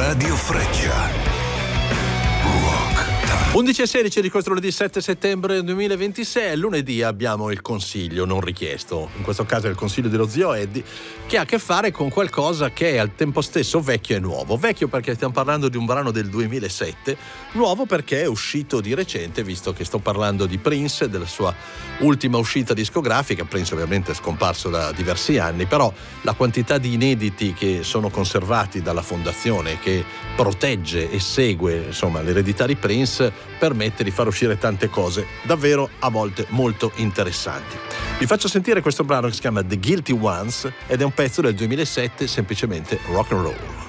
Radio Freccia. Rock Time. 11:16 di questo lunedì 7 settembre 2026. Lunedì abbiamo il consiglio non richiesto, in questo caso è il consiglio dello zio Eddie, che ha a che fare con qualcosa che è al tempo stesso vecchio e nuovo. Vecchio perché stiamo parlando di un brano del 2007, nuovo perché è uscito di recente, visto che sto parlando di Prince, della sua ultima uscita discografica. Prince ovviamente è scomparso da diversi anni, però la quantità di inediti che sono conservati dalla fondazione che protegge e segue insomma l'eredità di Prince permette di far uscire tante cose davvero a volte molto interessanti. Vi faccio sentire questo brano che si chiama The Guilty Ones ed è un pezzo del 2007, semplicemente rock and roll.